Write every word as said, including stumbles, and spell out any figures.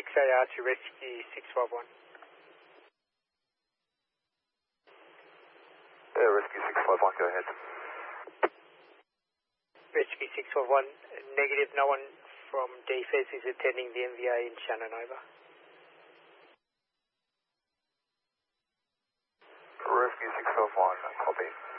six A R to Rescue six five one. Yeah, Rescue six five one, go ahead. Rescue six five one, negative, no one from D F E S is attending the M V A in Shannon, over. Rescue six five one, copy.